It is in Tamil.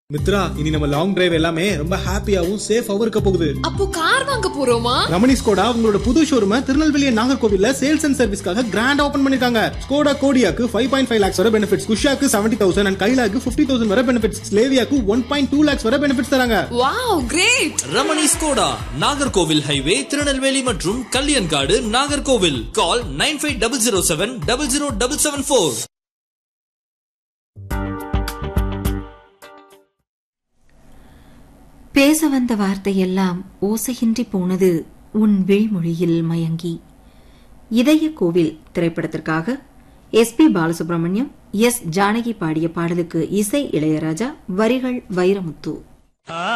மித்ரா, இனி நம்ம லாங் டிரைவ் எல்லாமே ரொம்ப ஹாப்பியாவும் சேஃபாவும் இருக்க போகுது. அப்போ கார் வாங்க போறோமா? ரமணி ஸ்கோடா உங்களோட புது ஷோரூம திருநெல்வேலி நாகர்கோவில்ல சேல்ஸ் அண்ட் சர்வீஸ்க்காக கிராண்ட் ஓபன் பண்ணிருக்காங்க. ஸ்கோடா கோடியாக்கு 5.5 lakhs வரை பெனிஃபிட்ஸ், குஷாக்கு 70,000 and கைலாக்கு 50,000 வரை பெனிஃபிட்ஸ், ஸ்லேவியாக்கு 1.2 lakhs வரை பெனிஃபிட்ஸ் தராங்க. Wow, great! Ramani Skoda Nagercoil highway Tirunelveli மற்றும் கல்யாண்காடு நாகர்கோவில். கால் 9500700774. பேச வந்த வார்த்தையெல்லாம் ஓசையின்றி போனது உன் விழிமொழியில் மயங்கி. இதய கோவில் திரைப்படத்திற்காக SP பாலசுப்ரமணியம், S ஜானகி பாடிய பாடலுக்கு இசை இளையராஜா, வரிகள் வைரமுத்து.